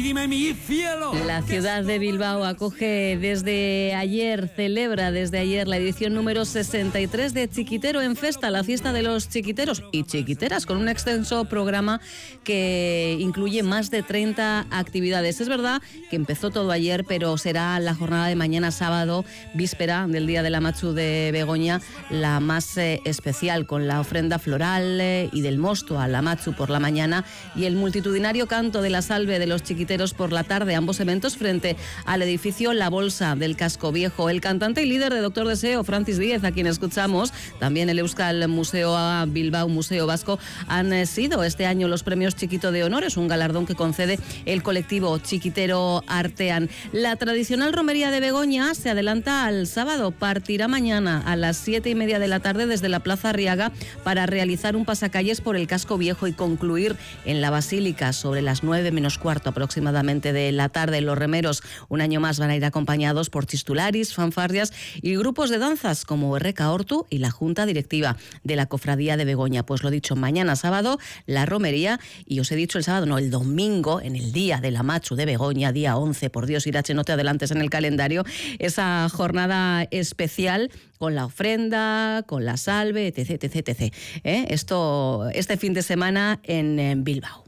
Sígueme mi cielo. La ciudad de Bilbao acoge celebra desde ayer la edición número 63 de Chiquitero en Festa, la fiesta de los chiquiteros y chiquiteras, con un extenso programa que incluye más de 30 actividades. Es verdad que empezó todo ayer, pero será la jornada de mañana sábado, víspera del Día de la Matxu de Begoña, la más especial, con la ofrenda floral y del mosto a la Matxu por la mañana y el multitudinario canto de la salve de los chiquiteros por la tarde, ambos eventos frente al edificio La Bolsa del Casco Viejo. El cantante y líder de Doctor Deseo, Francis Díez, a quien escuchamos, también el Euskal Museo Bilbao, Museo Vasco, han sido este año los premios Chiquito de Honor. Es un galardón que concede el colectivo Chiquitero Artean. La tradicional romería de Begoña se adelanta al sábado, partirá mañana a las 7:30 de la tarde desde la Plaza Arriaga para realizar un pasacalles por el Casco Viejo y concluir en la Basílica sobre las 9 menos cuarto aproximadamente de la tarde. Los remeros un año más van a ir acompañados por chistularis, fanfarrias y grupos de danzas como Erreka Hortu y la Junta Directiva de la Cofradía de Begoña. Pues lo dicho, mañana sábado la romería, y os he dicho el sábado, no, el domingo, en el Día de la Matxu de Begoña, día 11, por Dios, Irache, no te adelantes en el calendario, esa jornada especial con la ofrenda, con la salve, etc. Esto este fin de semana en Bilbao.